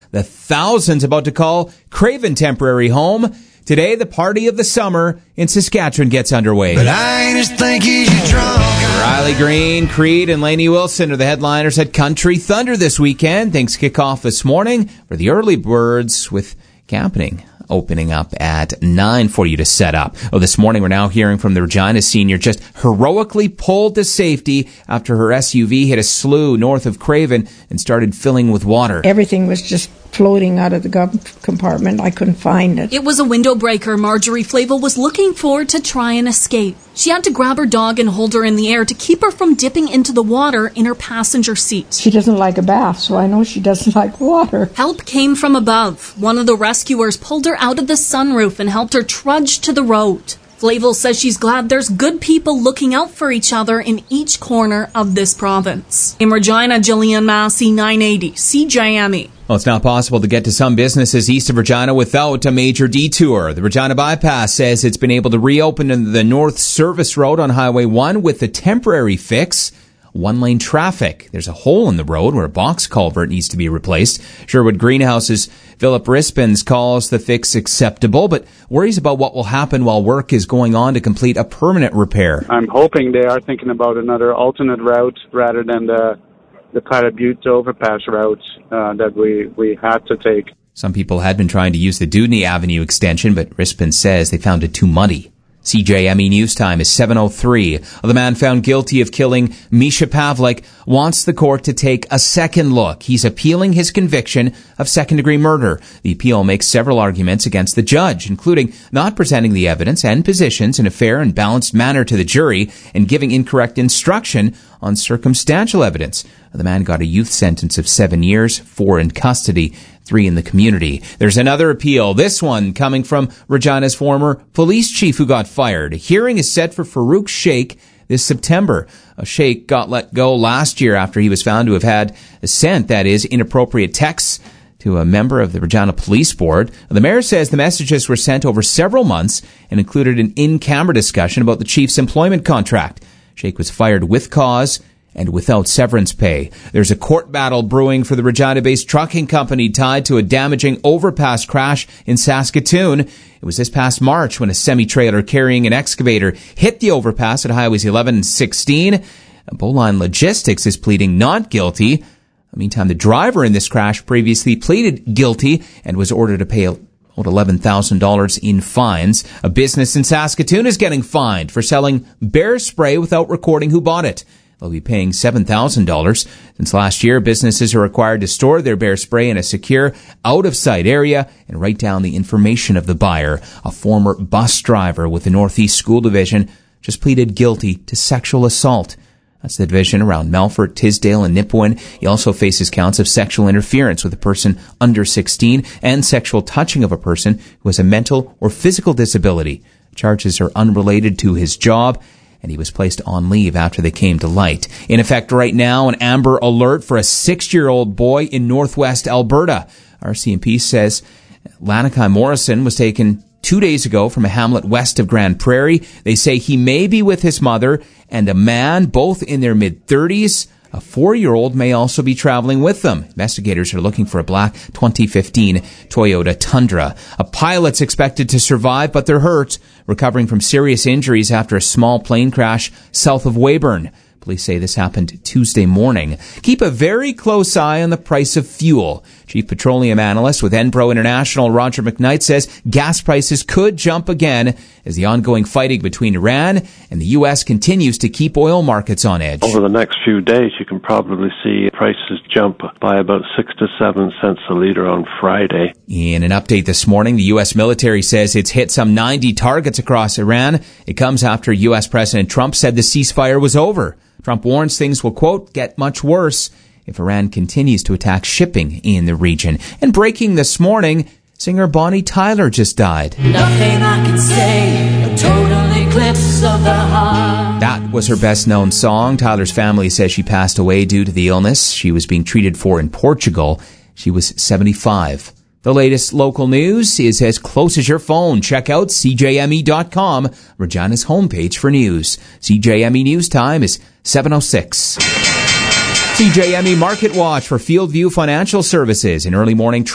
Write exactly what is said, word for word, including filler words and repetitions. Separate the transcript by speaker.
Speaker 1: the thousands about to call Craven temporary home. Today, the party of the summer in Saskatchewan gets underway.
Speaker 2: But I ain't as thinky as you drunk.
Speaker 1: Riley Green, Creed, and Lainey Wilson are the headliners at Country Thunder this weekend. Things kick off this morning for the early birds with camping opening up at nine for you to set up. Oh, this morning we're now hearing from the Regina senior just heroically pulled to safety after her S U V hit a slough north of Craven and started filling with water.
Speaker 3: Everything was just floating out of the gov- compartment. I couldn't find it.
Speaker 4: It was a window breaker Marjorie Flavel was looking for to try and escape. She had to grab her dog and hold her in the air to keep her from dipping into the water in her passenger seat.
Speaker 3: She doesn't like a bath, so I know she doesn't like water.
Speaker 4: Help came from above. One of the rescuers pulled her out of the sunroof and helped her trudge to the road. Flavel says she's glad there's good people looking out for each other in each corner of this province. In Regina, Jillian Massey, nine eighty, C J M E.
Speaker 1: Well, it's not possible to get to some businesses east of Regina without a major detour. The Regina Bypass says it's been able to reopen the North Service Road on Highway one with a temporary fix. One-lane traffic. There's a hole in the road where a box culvert needs to be replaced. Sherwood Greenhouse's Philip Rispens calls the fix acceptable, but worries about what will happen while work is going on to complete a permanent repair.
Speaker 5: I'm hoping they are thinking about another alternate route rather than the the Platte Butte overpass route uh, that we, we had to take.
Speaker 1: Some people had been trying to use the Dudney Avenue extension, but Rispens says they found it too muddy. C J M E News Time is seven oh three. The man found guilty of killing Misha Pavlik wants the court to take a second look. He's appealing his conviction of second-degree murder. The appeal makes several arguments against the judge, including not presenting the evidence and positions in a fair and balanced manner to the jury and giving incorrect instruction on circumstantial evidence. The man got a youth sentence of seven years, four in custody, three in the community. There's another appeal, this one coming from Regina's former police chief who got fired. A hearing is set for Farouk Sheikh this September. A Sheikh got let go last year after he was found to have had sent, that is, inappropriate texts to a member of the Regina Police Board. The mayor says the messages were sent over several months and included an in-camera discussion about the chief's employment contract. Sheikh was fired with cause and without severance pay. There's a court battle brewing for the Regina-based trucking company tied to a damaging overpass crash in Saskatoon. It was this past March when a semi-trailer carrying an excavator hit the overpass at highways eleven and sixteen. Bowline Logistics is pleading not guilty. Meantime, the driver in this crash previously pleaded guilty and was ordered to pay about eleven thousand dollars in fines. A business in Saskatoon is getting fined for selling bear spray without recording who bought it. They'll be paying seven thousand dollars. Since last year, businesses are required to store their bear spray in a secure, out-of-sight area and write down the information of the buyer. A former bus driver with the Northeast School Division just pleaded guilty to sexual assault. That's the division around Melfort, Tisdale, and Nipawin. He also faces counts of sexual interference with a person under sixteen and sexual touching of a person who has a mental or physical disability. Charges are unrelated to his job, and he was placed on leave after they came to light. In effect right now, an amber alert for a six-year-old boy in northwest Alberta. R C M P says Lanakai Morrison was taken two days ago from a hamlet west of Grand Prairie. They say he may be with his mother and a man, both in their mid-thirties. A four-year-old may also be traveling with them. Investigators are looking for a black twenty fifteen Toyota Tundra. A pilot's expected to survive, but they're hurt, recovering from serious injuries after a small plane crash south of Weyburn. Police say this happened Tuesday morning. Keep a very close eye on the price of fuel. Chief Petroleum Analyst with Enpro International, Roger McKnight, says gas prices could jump again as the ongoing fighting between Iran and the U S continues to keep oil markets on edge.
Speaker 6: Over the next few days, you can probably see prices jump by about six to seven cents a litre on Friday.
Speaker 1: In an update this morning, the U S military says it's hit some ninety targets across Iran. It comes after U S President Trump said the ceasefire was over. Trump warns things will, quote, get much worse if Iran continues to attack shipping in the region. And breaking this morning, singer Bonnie Tyler just died.
Speaker 7: Nothing I can say, a total eclipse of the heart.
Speaker 1: That was her best-known song. Tyler's family says she passed away due to the illness she was being treated for in Portugal. She was seventy-five. The latest local news is as close as your phone. Check out C J M E dot com, Regina's homepage for news. C J M E News Time is seven oh six. C J M E Market Watch for Fieldview Financial Services. An early morning